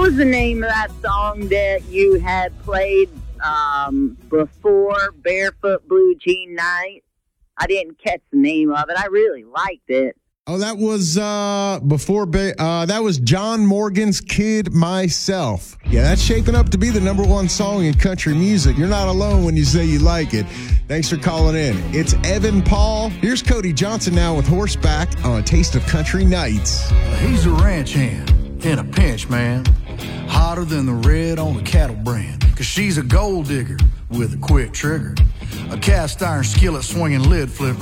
was the name of that song that you had played before Barefoot Blue Jean Night? I didn't catch the name of it. I really liked it. Oh, that was that was John Morgan's Kid Myself. Yeah, that's shaping up to be the number one song in country music. You're not alone when you say you like it. Thanks for calling in. It's Evan Paul. Here's Cody Johnson now with Horseback on Taste of Country Nights. He's a ranch hand in a pinch, man. Hotter than the red on a cattle brand. 'Cause she's a gold digger with a quick trigger. A cast iron skillet swinging lid flip.